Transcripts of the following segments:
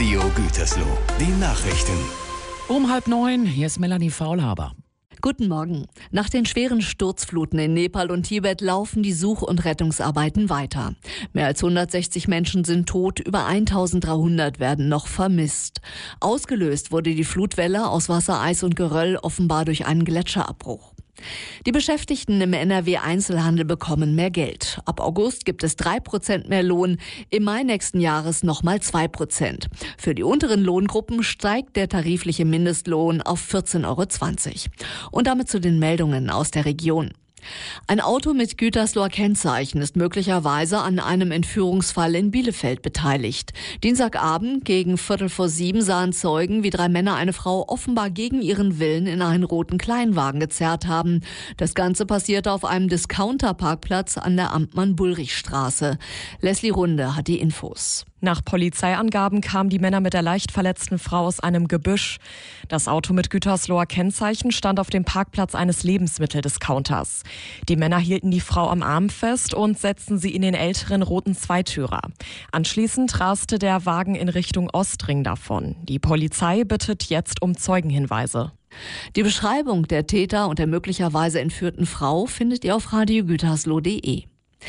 Radio Gütersloh, die Nachrichten. Um 8:30, hier ist Melanie Faulhaber. Guten Morgen. Nach den schweren Sturzfluten in Nepal und Tibet laufen die Such- und Rettungsarbeiten weiter. Mehr als 160 Menschen sind tot, über 1300 werden noch vermisst. Ausgelöst wurde die Flutwelle aus Wasser, Eis und Geröll offenbar durch einen Gletscherabbruch. Die Beschäftigten im NRW-Einzelhandel bekommen mehr Geld. Ab August gibt es 3% mehr Lohn, im Mai nächsten Jahres nochmal 2%. Für die unteren Lohngruppen steigt der tarifliche Mindestlohn auf 14,20 €. Und damit zu den Meldungen aus der Region. Ein Auto mit Gütersloher Kennzeichen ist möglicherweise an einem Entführungsfall in Bielefeld beteiligt. Dienstagabend gegen 6:45 sahen Zeugen, wie 3 Männer eine Frau offenbar gegen ihren Willen in einen roten Kleinwagen gezerrt haben. Das Ganze passierte auf einem Discounter-Parkplatz an der Amtmann-Bullrich-Straße. Leslie Runde hat die Infos. Nach Polizeiangaben kamen die Männer mit der leicht verletzten Frau aus einem Gebüsch. Das Auto mit Gütersloher Kennzeichen stand auf dem Parkplatz eines Lebensmitteldiscounters. Die Männer hielten die Frau am Arm fest und setzten sie in den älteren roten Zweitürer. Anschließend raste der Wagen in Richtung Ostring davon. Die Polizei bittet jetzt um Zeugenhinweise. Die Beschreibung der Täter und der möglicherweise entführten Frau findet ihr auf radiogütersloh.de.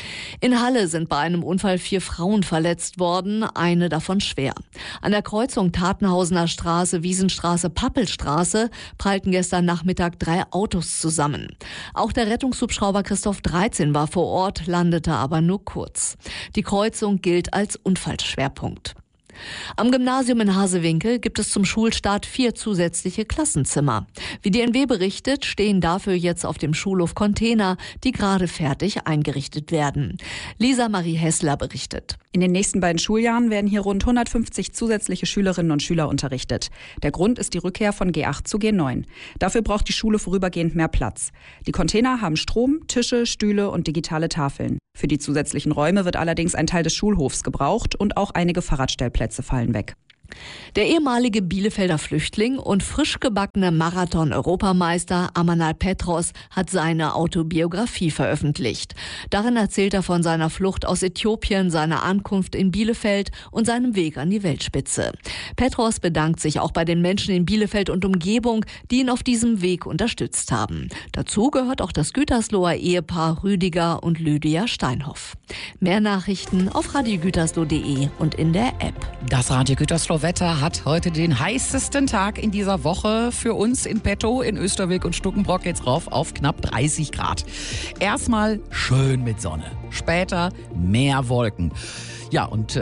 In Halle sind bei einem Unfall 4 Frauen verletzt worden, eine davon schwer. An der Kreuzung Tatenhausener Straße, Wiesenstraße, Pappelstraße prallten gestern Nachmittag 3 Autos zusammen. Auch der Rettungshubschrauber Christoph 13 war vor Ort, landete aber nur kurz. Die Kreuzung gilt als Unfallschwerpunkt. Am Gymnasium in Hasewinkel gibt es zum Schulstart 4 zusätzliche Klassenzimmer. Wie die NW berichtet, stehen dafür jetzt auf dem Schulhof Container, die gerade fertig eingerichtet werden. Lisa Marie Hessler berichtet. In den nächsten beiden Schuljahren werden hier rund 150 zusätzliche Schülerinnen und Schüler unterrichtet. Der Grund ist die Rückkehr von G8 zu G9. Dafür braucht die Schule vorübergehend mehr Platz. Die Container haben Strom, Tische, Stühle und digitale Tafeln. Für die zusätzlichen Räume wird allerdings ein Teil des Schulhofs gebraucht und auch einige Fahrradstellplätze fallen weg. Der ehemalige Bielefelder Flüchtling und frisch gebackene Marathon-Europameister Amanal Petros hat seine Autobiografie veröffentlicht. Darin erzählt er von seiner Flucht aus Äthiopien, seiner Ankunft in Bielefeld und seinem Weg an die Weltspitze. Petros bedankt sich auch bei den Menschen in Bielefeld und Umgebung, die ihn auf diesem Weg unterstützt haben. Dazu gehört auch das Gütersloher Ehepaar Rüdiger und Lydia Steinhoff. Mehr Nachrichten auf radiogütersloh.de und in der App. Das Radio Gütersloh Wetter hat heute den heißesten Tag in dieser Woche für uns in petto. In Österweg und Stuckenbrock geht's rauf auf knapp 30 Grad. Erstmal schön mit Sonne, später mehr Wolken. Ja, und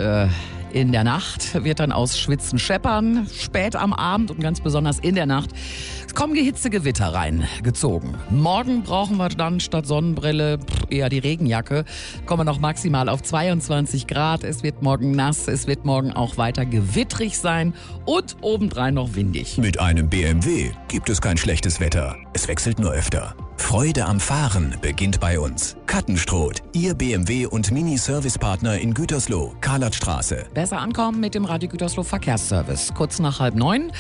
in der Nacht wird dann aus Schwitzen scheppern, spät am Abend und ganz besonders in der Nacht kommen gehitzte Gewitter reingezogen. Morgen brauchen wir dann statt Sonnenbrille eher die Regenjacke. Kommen wir noch maximal auf 22 Grad. Es wird morgen nass, es wird morgen auch weiter gewittrig sein und obendrein noch windig. Mit einem BMW gibt es kein schlechtes Wetter. Es wechselt nur öfter. Freude am Fahren beginnt bei uns. Kattenstroth, Ihr BMW- und Mini-Service-Partner in Gütersloh, Karlatstraße. Besser ankommen mit dem Radio Gütersloh Verkehrsservice. Kurz nach 8:30.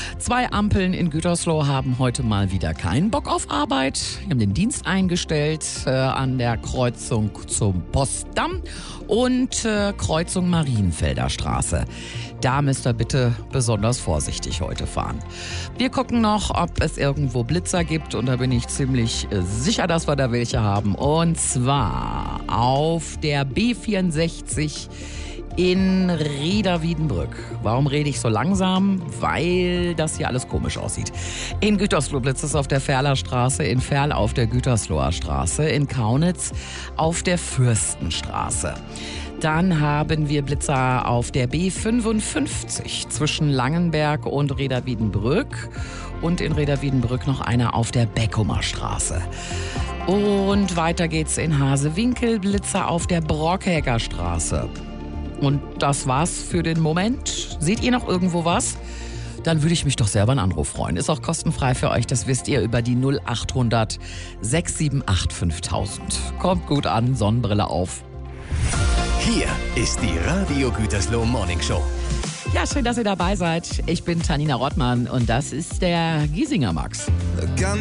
2 Ampeln in Gütersloh haben heute mal wieder keinen Bock auf Arbeit. Die haben den Dienst eingestellt an der Kreuzung zum Postdamm und Kreuzung Marienfelder Straße. Da müsst ihr bitte besonders vorsichtig heute fahren. Wir gucken noch, ob es irgendwo Blitzer gibt und da bin ich ziemlich sicher, dass wir da welche haben. Und zwar auf der B64 in Rieder-Wiedenbrück. Warum rede ich so langsam? Weil das hier alles komisch aussieht. In Gütersloh blitzt es auf der Ferlerstraße, in Ferl auf der Gütersloher Straße, in Kaunitz auf der Fürstenstraße. Dann haben wir Blitzer auf der B55 zwischen Langenberg und Rieder-Wiedenbrück und in Rieder-Wiedenbrück noch einer auf der Beckumer Straße. Und weiter geht's in Hasewinkel, Blitzer auf der Brockhäger Straße. Und das war's für den Moment. Seht ihr noch irgendwo was? Dann würde ich mich doch selber einen Anruf freuen. Ist auch kostenfrei für euch, das wisst ihr, über die 0800 678 5000. Kommt gut an, Sonnenbrille auf. Hier ist die Radio Gütersloh Morning Show. Ja, schön, dass ihr dabei seid. Ich bin Tanina Rottmann und das ist der Giesinger Max.